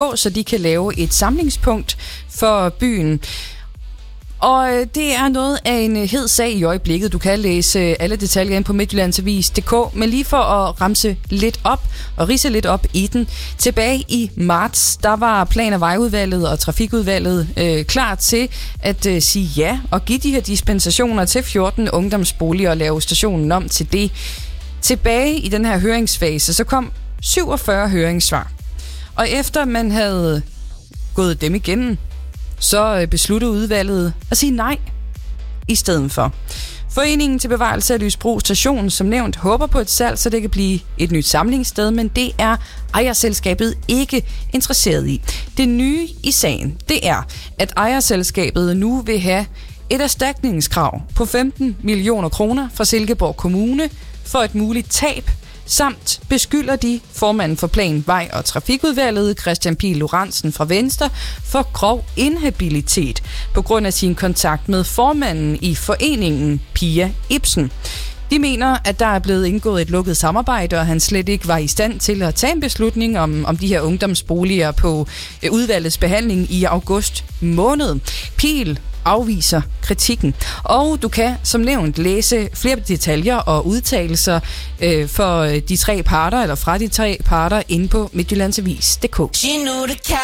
så de kan lave et samlingspunkt for byen. Og det er noget af en hed sag i øjeblikket. Du kan læse alle detaljer ind på midtjyllandsavis.dk, men lige for at ramse lidt op og ridse lidt op i den. Tilbage i marts, der var Plan- og Vejudvalget og Trafikudvalget klar til at sige ja og give de her dispensationer til 14 ungdomsboliger og lave stationen om til det. Tilbage i den her høringsfase, så kom 47 høringssvar. Og efter man havde gået dem igennem, så besluttede udvalget at sige nej i stedet for. Foreningen til bevarelse af Lysbro Station, som nævnt, håber på et salg, så det kan blive et nyt samlingssted, men det er ejerselskabet ikke interesseret i. Det nye i sagen, det er, at ejerselskabet nu vil have et erstatningskrav på 15 millioner kroner fra Silkeborg Kommune for et muligt tab, samt beskylder de formanden for Plan-, Vej- og Trafikudvalget, Christian Pihl Lorentzen fra Venstre, for grov inhabilitet på grund af sin kontakt med formanden i foreningen, Pia Ibsen. De mener, at der er blevet indgået et lukket samarbejde, og han slet ikke var i stand til at tage en beslutning om de her ungdomsboliger på udvalgets behandling i august måned. Pihl afviser kritikken. Og du kan, som nævnt, læse flere detaljer og udtalelser for de tre parter, eller fra de tre parter, inde på midtjyllandsavis.dk.